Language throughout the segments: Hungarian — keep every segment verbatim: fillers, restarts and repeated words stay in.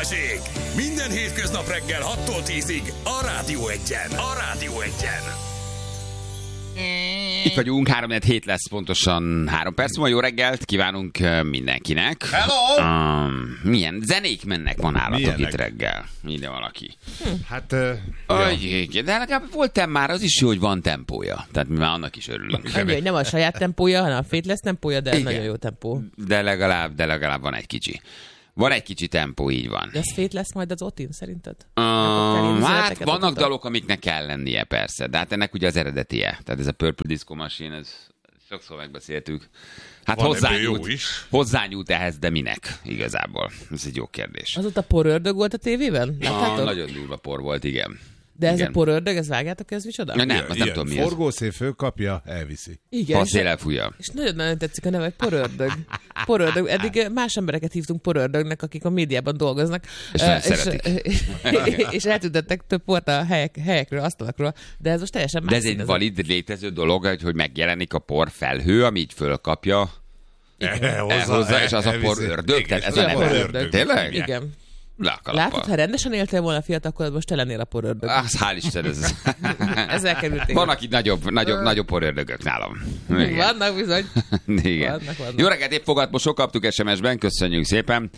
Balázsék! Minden hétköznap reggel hattól tízig a Rádió Egyen. A Rádió Egyen. Itt vagyunk, három hét lesz pontosan három perc múlva. Jó reggelt kívánunk mindenkinek. Hello! Um, milyen zenék mennek ma nálatok Milyenek? itt reggel? Ide valaki. Hm. Hát, uh, Aj, ja. De legalább volt már, az is jó, hogy van tempója. Tehát mi már annak is örülünk. Annyi, hogy nem a saját tempója, hanem a Faithless tempója, de Igen. nagyon jó tempó. De legalább, de legalább van egy kicsi. Van egy kicsi tempó, így van. De ez Faithless majd az Otin, szerinted? Um, hát vannak dalok, amiknek kell lennie, persze. De hát ennek ugye az eredetie. Tehát ez a Purple Disco Machine, ez sokszor megbeszéltük. Hát hozzányújt, hozzányújt ehhez, de minek igazából? Ez egy jó kérdés. Azóta porördög volt a tévében? Ah, nagyon durva por volt, igen. De ez igen. a porördög, ez vágjátok, ez micsoda? Na, nem, az nem tudom mi ez. Forgószél fölkapja, elviszi. Igen. Ha szél elfújja. És nagyon-nagyon tetszik a neve, hogy porördög. Porördög. Eddig más embereket hívtunk porördögnek, akik a médiában dolgoznak. És nagyon és, szeretik. és, és eltüntettek több port a helyek, helyekről, asztalakról, de ez most teljesen más. De ez egy színezet. valid létező dolog, hogy, hogy megjelenik a por felhő, ami így fölkapja, elhozza, és az a por ördög. Tehát ez a Igen, neve. porördög. Tényleg? Igen. Le a kalappal. Látod, ha rendesen éltél volna fiatalkorod, most te lennél a porördög. Az hál' Isten, ez... Ezzel kerültél. Vannak itt nagyobb, nagyobb, nagyobb porördögök nálam. Igen. Vannak bizony. Igen. Vannak, vannak. Jó reggelt, épp fogadmosok, kaptuk es em es-ben, köszönjük szépen. Uh,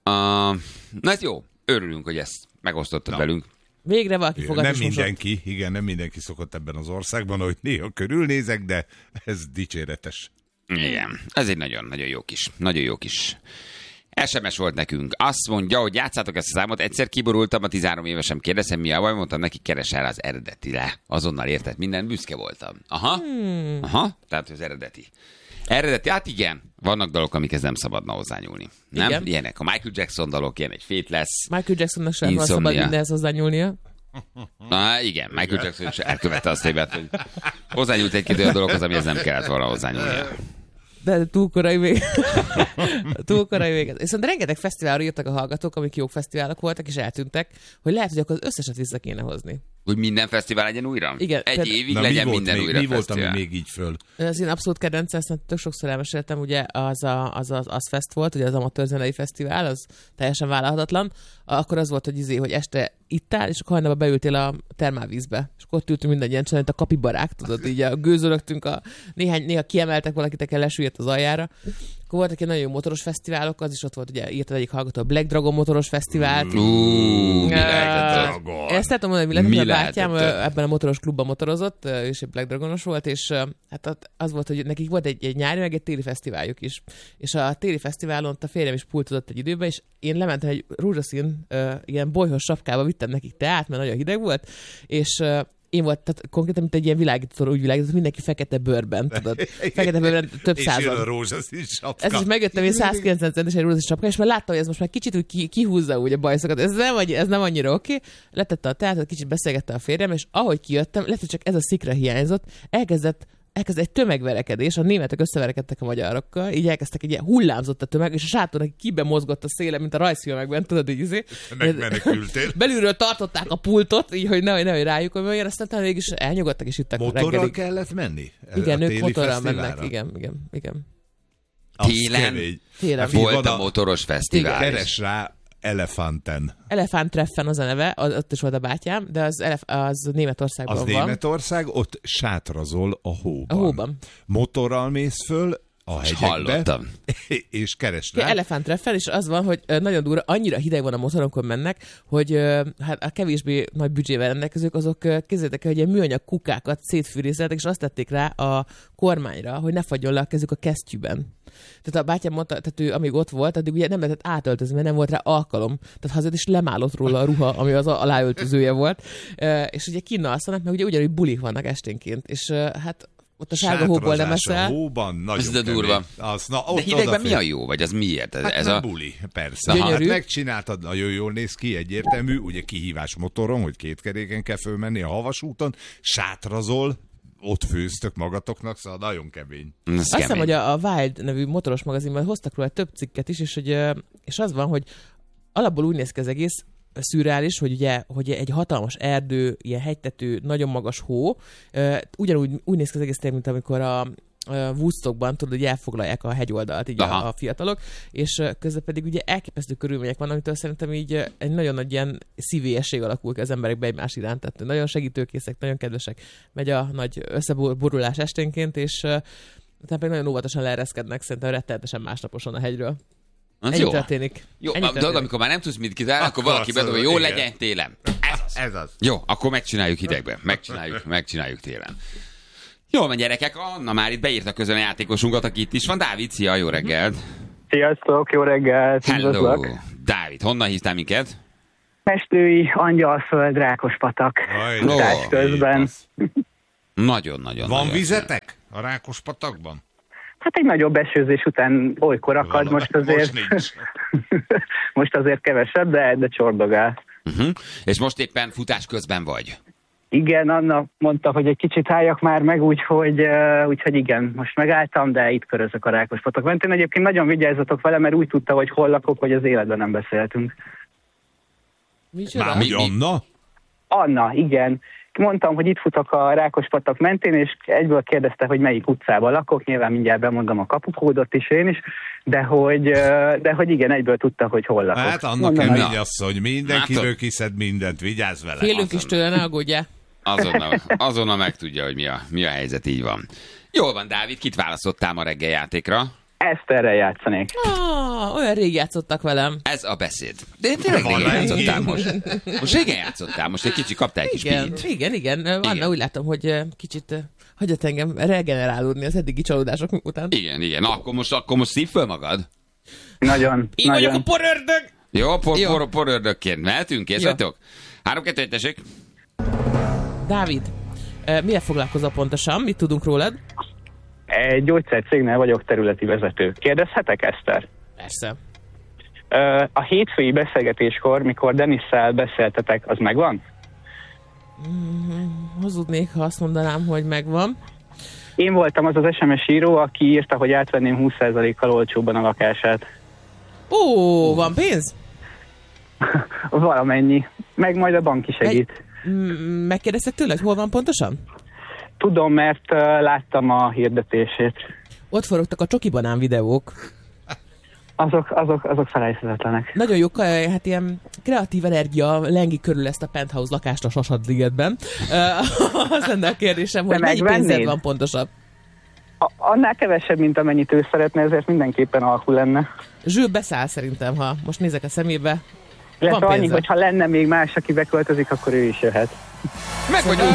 na ez jó, örülünk, hogy ezt megosztottad Na. velünk. Végre valaki fogad Nem is mosott. mindenki, igen, nem mindenki szokott ebben az országban, ahogy néha körülnézek, de ez dicséretes. Igen, ez egy nagyon-nagyon jó kis, nagyon jó kis es em es volt nekünk. Azt mondja, hogy játszátok ezt a számot, egyszer kiborultam, a tizenhárom évesem kérdezem, mi a baj, mondtam neki, keres el az eredetire. Azonnal értett minden, büszke voltam. Aha, hmm. aha, tehát az eredeti. Eredeti, hát igen, vannak dalok, amikhez nem szabadna hozzányúlni. Nem? Igen. Ilyenek a Michael Jackson dalok, ilyen egy Faithless. Michael Jacksonnak sem van Insomnia. szabad mindenhez hozzányúlnia. Na igen, Michael Jackson is elkövette azt hibát, hogy hozzányúlt egy-két olyan dologhoz, amihez nem kellett volna hozzányúlnia. De túl korai még. túl korai még. Viszont rengeteg fesztiválra írtak a hallgatók, amik jó fesztiválok voltak, és eltűntek, hogy lehet, hogy akkor az összeset vissza kéne hozni. Hogy minden fesztivál legyen újra? Igen, Egy például- évig Na, legyen mi volt minden még, újra mi volt, fesztivál. ami még így föl? Az én abszolút kedvencem, ezt tök sokszor elmeséltem, ugye az a, az, az, az fest volt, ugye az amatőr zenei fesztivál, az teljesen vállalhatatlan. Akkor az volt, hogy, izé, hogy este ittál, és akkor hajnalban beültél a termálvízbe. És akkor ott ültünk mindannyian, csinálni a kapibarák, tudod, így a gőzölögtünk, a, néhány, néha kiemeltek valakit, lesüllyedt az aljára. Akkor voltak ilyen nagyon jó motoros fesztiválok, az is ott volt, ugye írtad egyik hallgató, a Black Dragon motoros fesztivált. Úúúú, mi Uh, lehetett? Ezt látom mondani, mi lehetett, Mi hogy a bátyám lehetett? ebben a motoros klubban motorozott, és egy Black Dragonos volt, és hát az volt, hogy nekik volt egy, egy nyári, meg egy téli fesztiváljuk is. És a téli fesztiválon ott a férjem is pultozott egy időben, és én lementem egy rózsaszín, uh, ilyen bolyhos sapkába, vittem nekik teát, mert nagyon hideg volt, és uh, én volt, tehát konkrétan, mint egy ilyen világító, úgy világított, mindenki fekete bőrben, tudod. Fekete bőrben több És jön a százan. rózsaszín sapka. Ez is megjöttem, én száz kilencven centes egy rózsaszín sapka, és már láttam, hogy ez most már kicsit úgy ki, kihúzza úgy a bajszokat. Ez nem, annyi- ez nem annyira oké. Okay. Letette a teát, kicsit beszélgette a férjem, és ahogy kijöttem, lehet, hogy csak ez a szikra hiányzott, elkezdett elkezdett egy tömegverekedés, a németek összeverekedtek a magyarokkal, így elkezdtek egy ilyen hullámzott a tömeg, és a sátornak kibe mozgott a széle, mint a rajzfilmekben, tudod, így izé. Megmenekültél. Belülről tartották a pultot, így, hogy nehogy, nehogy rájuk, hogy olyan, aztán talán végig is elnyugodtak, és ittak Motorral reggelig. kellett menni? Igen, A ők téli motorral fesztiválra? mennek, igen, igen, igen. Az Télen? kemény. Télen. Hát figyelj, Volt van a motoros fesztivál. Keres rá Elefanten. Elefánt Treffen az a neve, az- ott is volt a bátyám, de az, elef- az Németországban Az van. Németország, ott sátrazol a hóban. A hóban. Motorral mész föl a hegyekbe, Hallottam. és keres Ja, rá. Elefánt Treffen, és az van, hogy ö, nagyon durva, annyira hideg van a motoron, amikor mennek, hogy ö, hát a kevésbé nagy büdzsével rendelkezők, azok ö, képzeljétek el, hogy ilyen műanyag kukákat szétfűrészeltek, és azt tették rá a kormányra, hogy ne fagyjon le a kezük a kesztyűben. Tehát a bátyám mondta, tehát ő amíg ott volt, addig ugye nem lehetett átöltözni, mert nem volt rá alkalom. Tehát hazajött, és lemálott róla a ruha, ami az aláöltözője volt. Ö, és ugye kinn alszanak, meg ugye ugyanúgy bulik vannak esténként. És ö, hát ott a sárga hóból nem Sátrazás a eszel. hóban, nagyon Ez de kemény. durva. Az, na, De ott hidegben odafér. mi a jó? Vagy az miért? Ez, Hát ez nem a... buli, persze. Gyönyörű. Hát megcsináltad, nagyon jól néz ki, egyértelmű, ugye kihívás motoron, hogy két keréken kell fölmenni a havasúton, sátrazol, ott főztök magatoknak, szóval nagyon kemény. Ez Azt hiszem, kemény. hogy a, a Wild nevű motoros magazinban hoztak róla több cikket is, és, hogy, ö, és az van, hogy alapból úgy néz ki az egész, szürreális, hogy ugye hogy egy hatalmas erdő, ilyen hegytető, nagyon magas hó, ö, ugyanúgy úgy néz ki az egész, mint amikor a Woodstockban, tudod, hogy elfoglalják a hegyoldalt így a, a fiatalok, és uh, közben pedig ugye elképesztő körülmények vannak, amitől szerintem így uh, egy nagyon nagy ilyen szívélyesség alakul ki az emberekbe egymás iránt, tehát nagyon segítőkészek, nagyon kedvesek, megy a nagy összeborulás esténként, és uh, tehát pedig nagyon óvatosan leereszkednek, szerintem rettenetesen másnaposan a hegyről. Az Ennyi jó. történik. Jó, Ennyi a történik. dolog, amikor már nem tudsz mit kitalálni, akkor valaki bedobja, jó legyen télen. Ez az. Ez az. Jó, akkor megcsináljuk hidegben. Megcsináljuk, megcsináljuk télen. Jól van, gyerekek, Anna már itt beírta közön a játékosunkat, aki itt is van. Dávid, szia, jó reggelt! Sziasztok, jó reggelt! Hello! Üdvözlök. Dávid, honnan hívtál minket? Mestői, Angyalföld, Rákospatak. Aj, Futás ó, közben. Nagyon-nagyon. Van nagyon. vizetek a Rákospatakban? Hát egy nagyobb esőzés után olykor akad, Van, most azért... most nincs. most azért kevesebb, de, de csordogál. Uh-huh. És most éppen futás közben vagy. Igen, Anna mondta, hogy egy kicsit álljak már meg, úgyhogy, uh, úgyhogy igen, most megálltam, de itt körözök a Rákospatak mentén. Egyébként nagyon vigyázzatok vele, mert úgy tudta, hogy hol lakok, hogy az életben nem beszéltünk. Micsoda? Már Mi- úgy mi- Anna? Anna, igen. Mondtam, hogy itt futok a Rákospatak mentén, és egyből kérdezte, hogy melyik utcában lakok. Nyilván mindjárt bemondom a kapukódot is én is, de hogy, uh, de hogy igen, egyből tudta, hogy hol lakok. Hát annak Mondom, kemény Na. asszony, mindenkiről Látod? kiszed mindent, vigyázz vele. Félünk is tőle, ne aggódjál. Azonnal, azonnal megtudja, hogy mi a, mi a helyzet, így van. Jól van, Dávid, kit választottál ma reggel játékra? Eszterrel játszanék. Ah, olyan rég játszottak velem. Ez a beszéd. De tényleg régen Valami. játszottál most. Most régen játszottál, most egy kicsit kaptál egy kis Igen, pihit. igen, igen. Anna, Igen. úgy látom, hogy eh, kicsit eh, hagyjat engem regenerálódni az eddigi csalódások után. Igen, igen. Na, akkor most, akkor most szív föl magad. Nagyon, Én vagyok nagyon. a porördög! Jó, por, Jó. por, porördökként. Mehetünk, kész Jó. vagytok? Három, kettő, egy, tessék. Dávid, eh, mivel foglalkozol pontosan? Mit tudunk rólad? Egy gyógyszercégnél vagyok területi vezető. Kérdezhetek, Eszter? Persze. Ö, A hétfői beszélgetéskor, mikor Denisszel beszéltetek, az megvan? Hazudnék, ha azt mondanám, hogy megvan. Én voltam az az es em es író, aki írta, hogy átvenném húsz százalékkal olcsóbban a lakását. Ó, van pénz? Valamennyi. Meg majd a bank is segít. M- Megkérdeztek tőle, hogy hol van pontosan? Tudom, mert uh, láttam a hirdetését. Ott forogtak a csoki banán videók. Azok, azok, azok felejthetetlenek. Nagyon jó, ka- hát ilyen kreatív energia lengi körül ezt a penthouse lakást a Sasadligetben. Uh, az lenne a kérdésem, hogy Te mennyi megvennéd? pénzed van pontosabb? A, annál kevesebb, mint amennyit ő szeretne, ezért mindenképpen alkú lenne. Zsül beszáll szerintem, ha most nézek a szemébe. Illetve Van annyi, pénze. hogy ha lenne még más, aki beköltözik, akkor ő is jöhet. Meg vagyunk.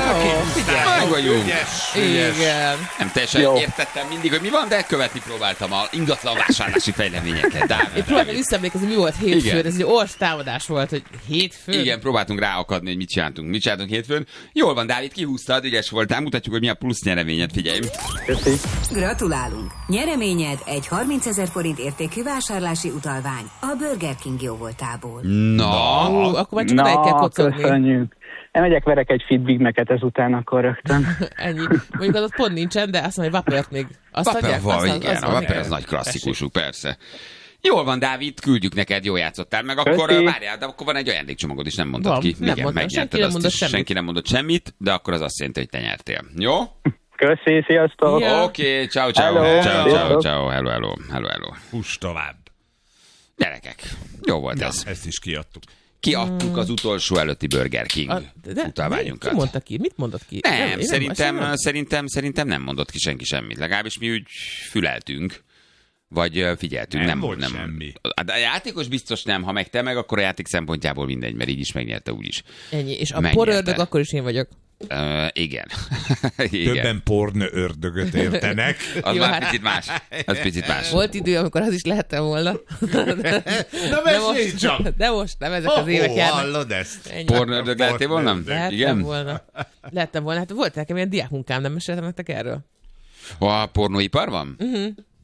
Meg vagyunk. Ügyes, ügyes. Igen. Nem teljesen Jó. értettem mindig, hogy mi van, de követni próbáltam a ingatlan vásárlási fejleményeket. Dávid, Én próbáltam visszaemlékezni, mi volt hétfőn, Igen. ez egy ors támadás volt, hogy hétfőn? Igen, próbáltunk ráakadni, hogy mit csináltunk. Mit csináltunk hétfőn. Jól van, Dávid, kihúztad, ügyes voltál, mutatjuk, hogy mi a plusz nyereményed, figyelj. Köszi. Gratulálunk! Nyereményed egy harmincezer forint értékű vásárlási utalvány a Burger King jóvoltából. Na, Ó, akkor már csak odáig kell Na, kocogni. köszönjük. Elmegyek, verek egy fit Big Mac-et ezután, akkor rögtön. Ennyi. Mondjuk az ott pont nincsen, de azt mondja, hogy Vapert még. Azt Vapper adják? van, Azt- az- igen, az a van, Vapper igen. ez nagy klasszikusuk, persze. Jól van, Dávid, küldjük neked, jó játszottál. Meg akkor Köszi. várjál, de akkor van egy ajándékcsomagod is, nem mondtad Van, ki. nem mondtam, megnyerted senki nem azt mondott is, semmit. senki nem mondott semmit, de akkor az azt jelenti, hogy te nyertél. Jó? Köszi, sziasztok! Ja. Oké, okay, ciao, ciao, Hello. ciao, ciao, Sziasztok. ciao, hello, hello, hello, hello. Fuss tovább. Gyerekek, jó volt ez. Ezt is kiadtuk. Kiadtuk az utolsó előtti Burger King A, de, utalványunkat. ki mondta ki? Mit mondott ki? Nem, én szerintem, nem, szerintem, szerintem nem mondott ki senki semmit. Legalábbis mi úgy füleltünk, vagy ö, figyeltünk. Nem volt semmi. A játékos biztos nem, ha meg te meg, akkor a játék szempontjából mindegy, mert így is megnyerte úgyis. Ennyi. És a Megnyerte. porördög akkor is én vagyok. Uh, igen. igen. Többen porn ördögöt értenek. Az Jó, már hát- picit más. Az picit más. Volt idő, amikor az is lehettem volna. De, Na mesélj csak! de most nem ezek az évek Ó, járnak. hallod ezt? Ennyi. Pornördög lettél volna? Pornördög. Lehettem Igen? volna. Lehettem volna. Hát volt nekem ilyen diákmunkám, nem meséltem nektek erről? A pornóipar van? Uh-huh.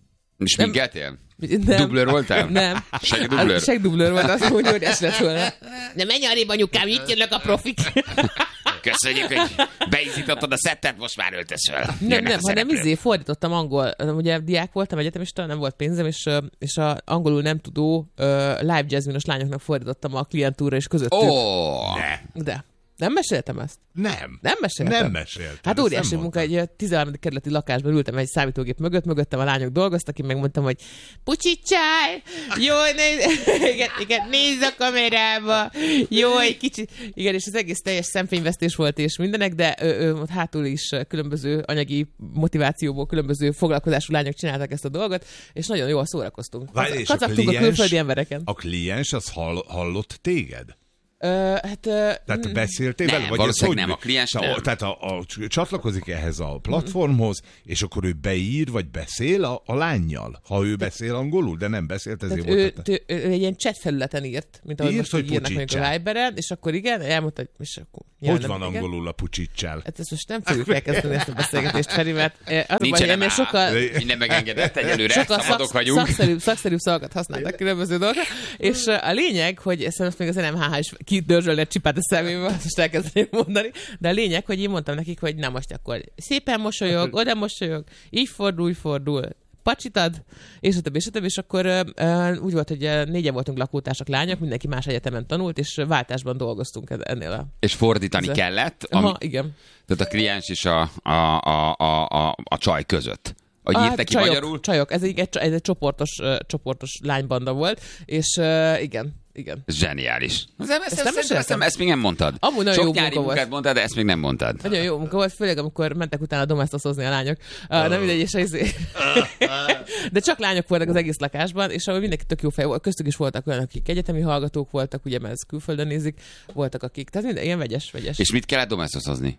És minkeltél? Nem. Dublőr voltál? Nem. Segdublőr? Segdublőr volt, azt mondja, hogy ez lett volna. De menj arrébb, anyukám, itt jönnek a profik. Köszönjük, hogy beizítottad a szettet, most már öltöz fel. Nem, Jönnek nem, a hanem szereplők. izé fordítottam angol. Ugye diák voltam, egyetemista, nem volt pénzem, és, ö, és a angolul nem tudó uh, live jazzminos lányoknak fordítottam a klientúra és közöttük. Ó, De. Nem meséltem ezt? Nem. Nem meséltem? Nem meséltem. Hát óriási munka, egy tizenharmadik kerületi lakásban ültem egy számítógép mögött, mögöttem a lányok dolgoztak, én megmondtam, hogy pucsicsál, jó, néz, igen, igen, nézz a kamerába, jó, egy kicsit, igen, és az egész teljes szemfényvesztés volt és mindenek, de ő, ő, hátul is különböző anyagi motivációból különböző foglalkozású lányok csináltak ezt a dolgot, és nagyon jól szórakoztunk. Várj, és Kacagtunk a, a, külföldi embereken. A kliens az hall, hallott téged? Ö, hát, ö, Tehát beszéltél nem, vele? Vagy valószínűleg ez nem, a kliens tehát, nem. Tehát a, a, csatlakozik ehhez a platformhoz, és akkor ő beír, vagy beszél a, a lányjal, ha ő beszél angolul, de nem beszélt, ezért ő, volt. ő, ő, ő egy ilyen chat felületen írt, mint ahogy Írt, most hogy így írnak mondjuk a pucsicsál. Viberen, és akkor igen, elmondta, hogy és akkor... Hogy nem, van igen. angolul a pucsicsel? Hát ezt most nem fogjuk elkezdeni ezt a beszélgetést, Feri, mert eh, az a baj, hogy Nincsenek ennél már. sokkal, Minden megengedett egyelőre, sokkal szabadok szak, vagyunk. szakszerűbb, szakszerűbb szavakat használtak különböző dolgokra, és uh, a lényeg, hogy ezt most még az en em há há is kidörzsölni a csipát a szemébe, azt most elkezdeném mondani, de a lényeg, hogy én mondtam nekik, hogy na most akkor szépen mosolyog, oda mosolyog, így fordul, úgy fordul, pacsit ad, és a többi, és a többi, és akkor uh, úgy volt, hogy uh, négyen voltunk lakótársak, lányok, mindenki más egyetemen tanult, és váltásban dolgoztunk ennél a... És fordítani Ez- kellett, ami, Aha, igen. tehát a kliens és a, a, a, a, a, a csaj között. Hogy Ah, írta ki csajok, magyarul? Csajok, ez egy, egy, egy csoportos, uh, csoportos lánybanda volt, és uh, igen, igen. Ez zseniális. Ez, ezt, ezt, nem ezt, meséltem? ezt, ezt még nem mondtad. Amúgy nagyon Sok jó nyári munka munkát volt. mondtad, de ezt még nem mondtad. Nagyon jó munka volt, főleg amikor mentek utána domestoszozni a lányok. Uh, nem mindegy, és izé... De csak lányok voltak az egész lakásban, és ahol mindenki tök jó fej volt. Köztük is voltak olyanok, akik egyetemi hallgatók voltak, ugye, mert ez külföldön nézik, voltak akik. Tehát minden ilyen vegyes, vegyes. És mit kellett domestoszozni?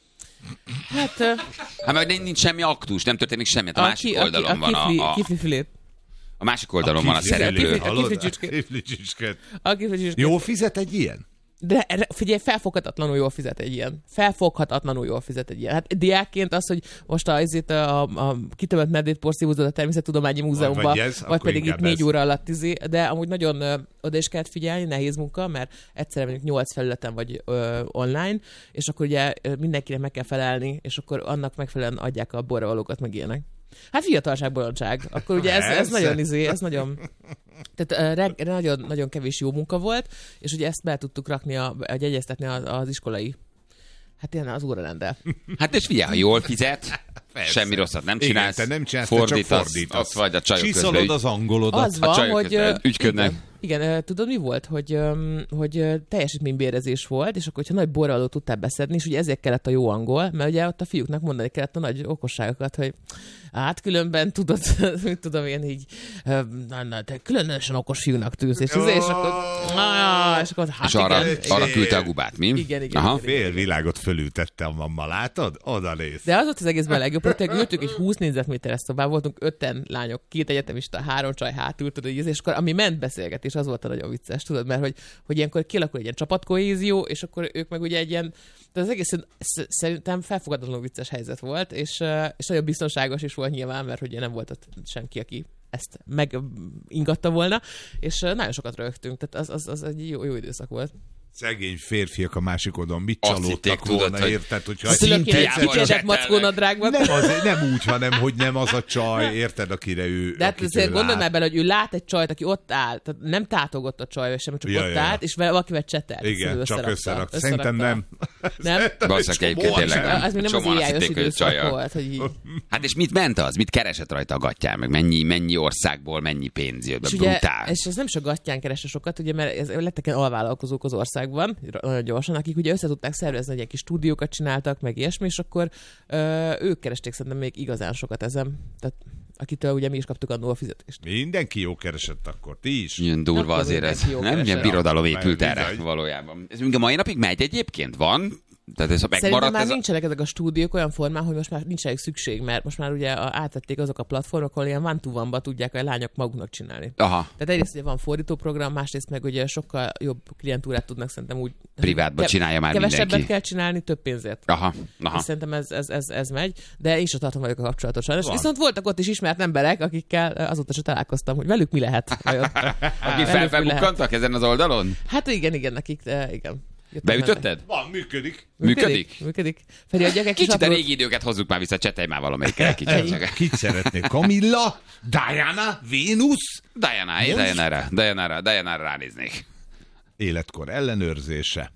Hát uh, Hát meg nincs semmi aktus, nem történik semmi. Hát a, a, másik ki, a, oldalon ki, a, van kifli, a, a, kifli fülét. a másik oldalon van a Kifli szereplő. fülét, A kifli hallod? csücskét. Kifli csücskét. A kifli csücskét. Jó fizet egy ilyen? De re- figyelj, felfoghatatlanul jól fizet egy ilyen. Felfoghatatlanul jól fizet egy ilyen. Hát diákként az, hogy most a, azért a, a, a kitömött medvét porszívózod a Természettudományi Múzeumban, Vagy vagy, ez, vagy akkor pedig itt inkább négy ez. óra alatt izé, de amúgy nagyon ö, oda is kellett figyelni, nehéz munka, mert egyszerre mondjuk nyolc felületen vagy ö, online, és akkor ugye ö, mindenkinek meg kell felelni, és akkor annak megfelelően adják a borravalókat, meg ilyenek. Hát fiatalság, bolondság. Akkor ugye ez, ez Persze. nagyon izé, ez nagyon... Tehát uh, re- nagyon, nagyon kevés jó munka volt, és ugye ezt be tudtuk rakni, a, vagy egyeztetni az, az iskolai, hát ilyen az órarendel. Hát és figyelj, ha jól fizet, Persze. semmi rosszat nem Igen, csinálsz, te nem csinálsz, te csak fordítasz, fordítasz. ott vagy a csajok közben. Csiszolod ügy- az angolodat. Az van, csajok hogy... közben ö, ügyködnek. Igen, igen ö, tudod mi volt? Hogy, öm, hogy ö, teljesítménybérezés volt, és akkor, hogyha nagy borralót tudtál beszedni, és ugye ezért kellett a jó angol, mert ugye ott a fiúknak mondani kellett a nagy okosságokat, hogy hát különben tudod, mit tudom én így, ö, na, na, te különösen okos fiúnak tűz, és, oh. és akkor, ah, és akkor hát És arra, igen, arra igen, küldte a gubát, mi? igen, igen, Aha. igen. Fél világot fölültette a mamma, látod? Oda néz. De az volt az egészben a legjobb, hogy tényleg ültünk egy húsz négyzetméteres szobában, voltunk öten lányok, két egyetemista, három csaj hátul, tudod, így, és akkor ami ment beszélgetés, az volt a nagyon vicces, tudod, mert hogy, hogy ilyenkor kialakul egy ilyen csapatkohézió, és akkor ők meg ugye egy ilyen, de az egész sz- szerintem felfogadatlanul vicces helyzet volt, és, uh, és nagyon biztonságos is volt nyilván, mert ugye nem volt ott senki, aki ezt megingatta volna, és uh, nagyon sokat rögtünk, tehát az, az, az egy jó, jó időszak volt. Szegény férfiak a másik oldalon mit Azt csalódtak hitték, tudod, volna, hogy- érted? Hogyha A szülők ilyen Szimpliában kicsézett csetelnek. mackónadrágban. nem, azért, nem úgy, hanem hogy nem az a csaj, érted, akire ő... De hát akit azért ő gondolj lát. már bele, hogy ő lát egy csajt, aki ott áll, tehát nem tátogott a csaj, sem, csak Ja, ott ja, ja. állt, és vele valakivel csetelt. Igen, Szóval csak összerakta, összerak. Szerintem nem. Nem? Valószínűleg egyébként tényleg nem. Az még nem az Csomóan azt éjjájos hitték, hogy időszak csajjal. volt, hogy így. Hát és mit ment az? Mit keresett rajta a gatyán? Meg mennyi, mennyi országból, mennyi pénz jött be? És, ugye, Brutál. és ez nem csak gatyán keresse sokat, ugye, mert ez, lettek ilyen alvállalkozók az országban, nagyon gyorsan, akik ugye össze tudták szervezni, hogy egy kis stúdiókat csináltak, meg ilyesmi, és akkor ö, ők keresték szerintem még igazán sokat ezen. Tehát akitől ugye mi is kaptuk annól a fizetést. Mindenki jó keresett akkor, ti is. Ilyen durva Nem azért tudom, ez. mindenki jó Nem? Ilyen keresett. birodalom Mert épült erre bizony. valójában. Ez még a mai napig megy egyébként? Van? Tehát ez Szerintem megmaradt már ez a... nincsenek ezek a stúdiók olyan formán, hogy most már nincs elég szükség, mert most már ugye a- átvették azok a platformok, ahol ilyen one-to-one-ba tudják a lányok maguknak csinálni. Aha. Tehát egyrészt ugye van fordítóprogram, másrészt meg ugye sokkal jobb klientúrát tudnak szerintem úgy... Privátba csinálja már Kevesebbet mindenki. kell csinálni, több pénzért. Aha. Aha. És szerintem ez, ez, ez, ez megy, de én sem tartom vagyok a kapcsolatot sajnos. Van. Viszont voltak ott is ismert emberek, akikkel azóta sem találkoztam, hogy velük mi lehet. Vajon. Akik Velük mi lehet. felfelbukkantak ezen az oldalon? Hát igen, igen, nekik, de igen. Jöttek mennek. Beütötted? Van, működik. Működik? Működik. Feri, adjak egy kis Kicsit a aprót. régi időket hozzuk már vissza, csetelj már valamelyikkel kicsit. csak. Kit szeretné? Camilla? Diana? Vénusz? Diana, én Diana-ra, Diana-ra, Diana-ra ránéznék. Életkor ellenőrzése.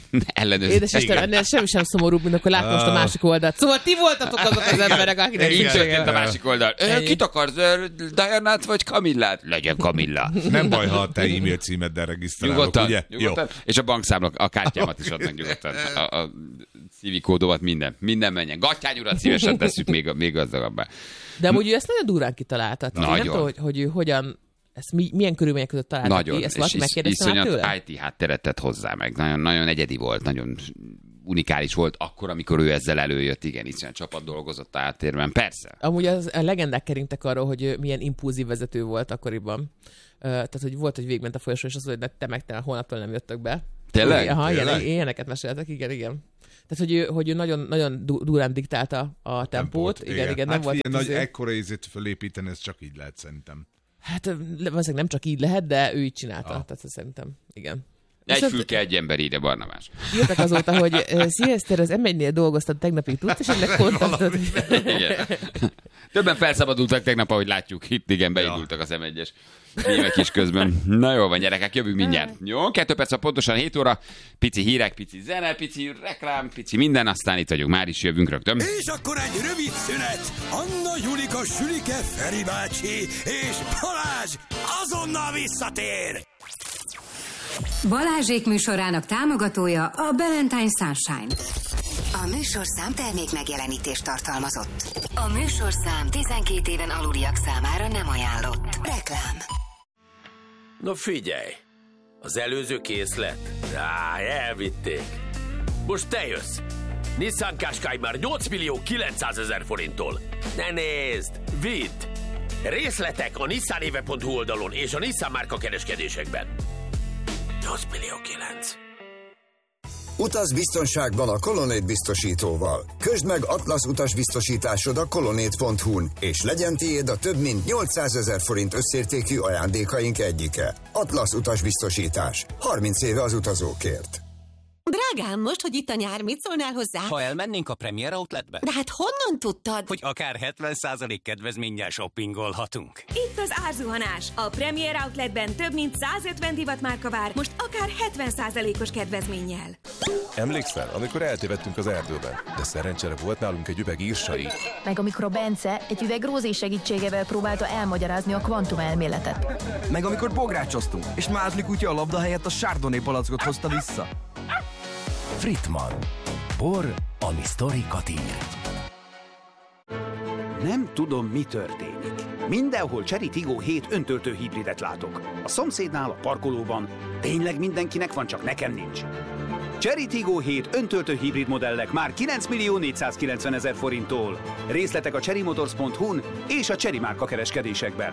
ellenőrzés. Édes Istenem, ennél semmi sem szomorúbb, mint akkor látom most a másik oldalt. Szóval ti voltatok azok az emberek, akinek Így nincs történt a másik oldal. Ö, Kit akarsz, Dianát vagy Kamillát? Legyen Kamilla. Nem baj, ha a te e-mail címeddel regisztrálok, Nyugodtan, ugye? nyugodtan. Jó. És a bankszámlak, a kártyámat is adnak nyugodtan. A, a szívikódomat, minden. Minden menjen. Gattyányurat szívesen tesszük még, még gazdagabbá. De amúgy ő ezt nagyon durván kitalálta. Nagyon. Nem tudom, hogy, hogy ő hogyan, ezt mi, milyen körülmények között találta Nagyon. ki. Ezt És valaki is, megkérdezte már iszonyat tőle? i té hátteret tett hozzá meg. Nagyon, nagyon egyedi volt, nagyon unikális volt akkor, amikor ő ezzel előjött. Igen, iszonyat csapat dolgozott a háttérben. Persze. Amúgy az, a legendák keringtek arról, hogy milyen impulzív vezető volt akkoriban. Uh, tehát, hogy volt, hogy végment a folyosó, és azt mondja, hogy te meg te holnaptól nem jöttök be. Tényleg? Aha, Tényleg? ilyen, ilyeneket meséltek, igen, igen. Tehát, hogy ő, hogy ő nagyon, nagyon du- durán diktálta a tempót. Igen, igen, igen, nem hát volt. ilyen nagy izé- ekkora ízét felépíteni, ez csak így lehet szerintem. Hát valószínűleg nem csak így lehet, de ő így csinálta. Ah. Tehát szerintem, igen. Egy Viszont fülke, egy ember ide, Barnabás. írtak azóta, hogy uh, Sziaszter, az em egynél dolgoztad tegnapig, tudsz esetleg kontaktod? Igen. Többen felszabadultak tegnap, ahogy látjuk. Itt igen, beindultak az em egyes mémek is közben. Na jól van, gyerekek, jövünk mindjárt. Jó, kettő perc a pontosan hét óra. Pici hírek, pici zene, pici reklám, pici minden, aztán itt vagyunk. Már is jövünk rögtön. És akkor egy rövid szünet. Anna, Julika, Sülike, Feri bácsi és Balázs azonnal visszatér. Balázsék műsorának támogatója a Valentine Sunshine. A műsorszám termék megjelenítést tartalmazott. A műsorszám tizenkét éven aluliak számára nem ajánlott. Reklám. No figyelj, az előző készlet? Á, elvitték. Most te jössz. Nissan Qashqai már nyolc millió kilencszázezer forinttól. Ne nézd, vidd! Részletek a nissanéve pont hu oldalon és a Nissan márka kereskedésekben. nyolc millió kilenc. Utaz biztonságban a Colonnade biztosítóval. Közd meg Atlasz utasbiztosításod a colonnade pont hu-n, és legyen tiéd a több mint nyolcszázezer forint összértékű ajándékaink egyike. Atlasz utasbiztosítás. harminc éve az utazókért. Drágám, most, hogy itt a nyár, mit szólnál hozzá? Ha elmennénk a Premier Outletbe? De hát honnan tudtad? Hogy akár hetven százalék kedvezménnyel shoppingolhatunk. Itt az árzuhanás. A Premier Outletben több mint százötven divatmárka vár, most akár hetven százalékos kedvezménnyel. Emlékszel, amikor eltévedtünk az erdőben, de szerencsére volt nálunk egy üveg írsai. Meg amikor a Bence egy üveg Rózé segítségével próbálta elmagyarázni a kvantum elméletet. Meg amikor bográcsoztunk, és Mázli kutya a labda helyett a Chardonnay palackot hozta vissza. Fritman. Bor, ami sztorikat ír. Nem tudom, mi történik. Mindenhol Chery Tiggo hét öntöltő hibridet látok. A szomszédnál, a parkolóban. Tényleg mindenkinek van, csak nekem nincs. Chery Tiggo hét öntöltő hibrid modellek már kilenc millió négyszázkilencven ezer forinttól. Részletek a chery motors pont hu-n és a Chery márka kereskedésekben.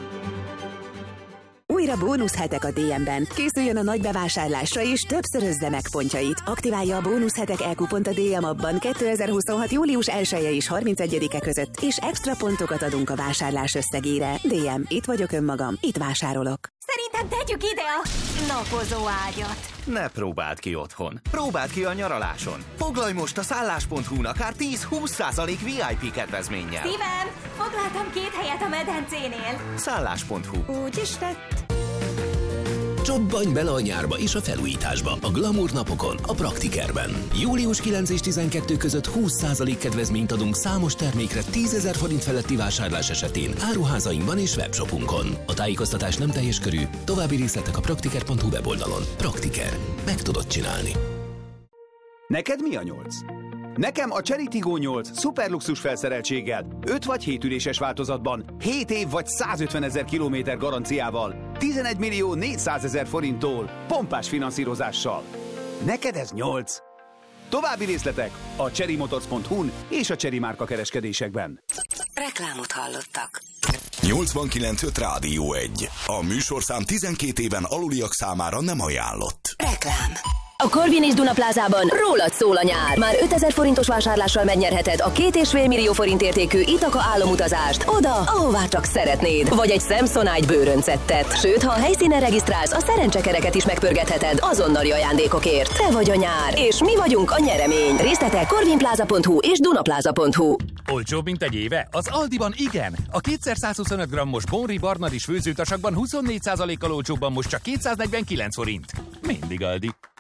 Újra bónuszhetek a dé em-ben. Készüljön a nagy bevásárlásra és többszörözze meg pontjait. Aktiválja a bónuszhetek e-kupont a dé em appban kétezer-huszonhat július elseje és harmincegyedike között, és extra pontokat adunk a vásárlás összegére. dé em, itt vagyok önmagam, itt vásárolok. Szerintem tegyük ide a napozó ágyat. Ne próbáld ki otthon. Próbáld ki a nyaraláson. Foglalj most a szállás pont hu-n akár tíz-húsz százalék vé i pé kedvezménnyel. Szívem, foglaltam két helyet a medencénél. szállás pont hu. Úgy is lett. Csobbanj bele a nyárba és a felújításba a Glamour napokon, a Praktikerben. július kilencedike és tizenkettedike között húsz százalék kedvezményt adunk számos termékre tízezer forint feletti vásárlás esetén áruházainkban és webshopunkon. A tájékoztatás nem teljes körű, további részletek a praktiker pont hu weboldalon. Praktiker. Meg tudod csinálni. Neked mi a nyolc? Nekem a Chery Tiggo nyolc szuperluxus felszereltséggel, öt vagy hét üléses változatban, hét év vagy százötven ezer kilométer garanciával, tizenegy millió négyszázezer forinttól, pompás finanszírozással. Neked ez nyolc. További részletek a chery motors pont hu-n és a Chery márka kereskedésekben. Reklámot hallottak. nyolcvankilenc öt Rádió egy. A műsorszám tizenkét éven aluliak számára nem ajánlott. Reklám. A Corvin és Duna Plázában rólad szól a nyár. Már ötezer forintos vásárlással megnyerheted a két és fél millió forint értékű Itaka álomutazást oda, ahová csak szeretnéd. Vagy egy Samsonite bőröncettet. Sőt, ha a helyszínen regisztrálsz, a szerencsekereket is megpörgetheted azonnali ajándékokért. Te vagy a nyár, és mi vagyunk a nyeremény. Részletek corvinplaza pont hu és dunapláza pont hu. Olcsóbb, mint egy éve? Az Aldiban igen. A kétszer százhuszonöt grammos Bonri Barnadis főzőtasakban huszonnégy százalékkal olcsóbban most csak kétszáznegyvenkilenc forint. Mindig Aldi.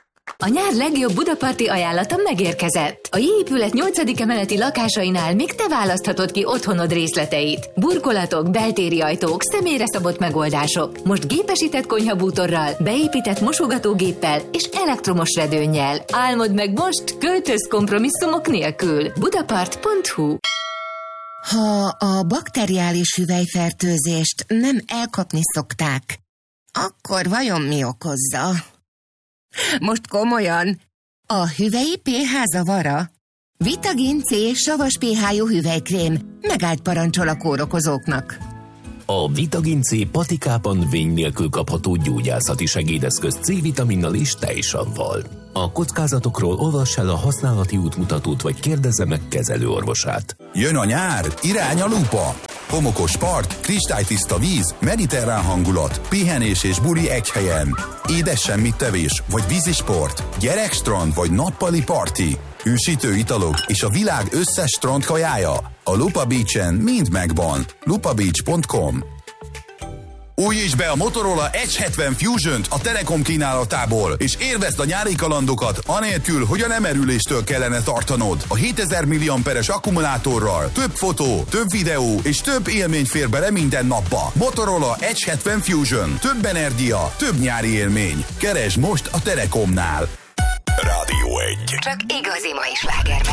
A nyár legjobb budaparti ajánlata megérkezett. A J-épület nyolcadik emeleti lakásainál még te választhatod ki otthonod részleteit. Burkolatok, beltéri ajtók, személyre szabott megoldások. Most gépesített konyhabútorral, beépített mosogatógéppel és elektromos redőnnyel. Álmod meg most, költöz kompromisszumok nélkül. budapart pont hu. Ha a bakteriális hüvelyfertőzést nem elkapni szokták, akkor vajon mi okozza? Most komolyan, a hüvelyi pé há zavara? Vitagin C savas pé há-jú hüvelykrém megállt parancsol a kórokozóknak. A Vitagin C patikában vény nélkül kapható gyógyászati segédeszköz C-vitaminnal és tejsavval. A kockázatokról olvass el a használati útmutatót, vagy kérdezze meg kezelőorvosát. Jön a nyár, irány a Lupa! Homokos part, kristálytiszta víz, mediterrán hangulat, pihenés és buli egy helyen. Édes semmit tevés, vagy vízisport, gyerekstrand vagy nappali parti. Hűsítő italok és a világ összes strandkajája. A Lupa Beach-en mind megvan. lupa beach pont com. Újítsd be a Motorola Edge hetven Fusion-t a Telekom kínálatából, és élvezd a nyári kalandokat, anélkül, hogy a lemerüléstől kellene tartanod. A hétezer milliamperes akkumulátorral több fotó, több videó és több élmény fér bele minden napba. Motorola Edge hetven Fusion. Több energia, több nyári élmény. Keresd most a Telekomnál. Rádió egy. Csak igazi mai slágermek.